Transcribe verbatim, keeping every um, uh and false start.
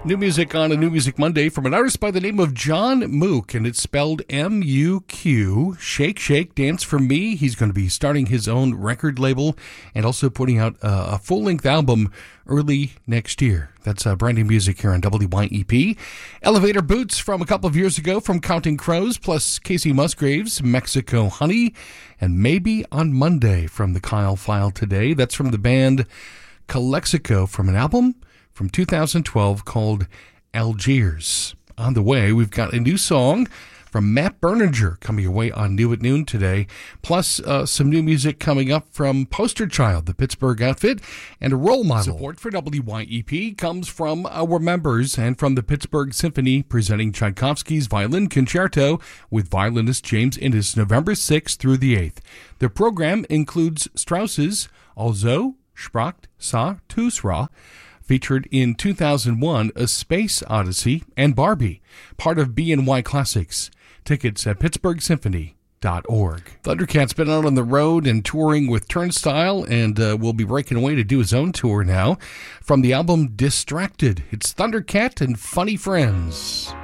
New music on a New Music Monday from an artist by the name of John Mook, and it's spelled M U Q. Shake, Shake, Dance for Me. He's going to be starting his own record label and also putting out uh, a full-length album early next year. That's uh, brand new music here on W Y E P. Elevator Boots from a couple of years ago from Counting Crows, plus Casey Musgraves, Mexico Honey, and Maybe on Monday from the Kyle File today. That's from the band Calexico from an album from two thousand twelve called Algiers. On the way, we've got a new song from Matt Berninger coming your way on New at Noon today, plus uh, some new music coming up from Poster Child, the Pittsburgh outfit, and a role model. Support for W Y E P comes from our members and from the Pittsburgh Symphony, presenting Tchaikovsky's Violin Concerto with violinist James Innes, November sixth through the eighth. The program includes Strauss's Also Spracht Zarathustra, featured in two thousand one, A Space Odyssey, and Barbie, part of B and Y Classics. Tickets at pittsburgh symphony dot org. Thundercat's been out on the road and touring with Turnstile, and uh, will be breaking away to do his own tour now. From the album Distracted, it's Thundercat and Funny Friends.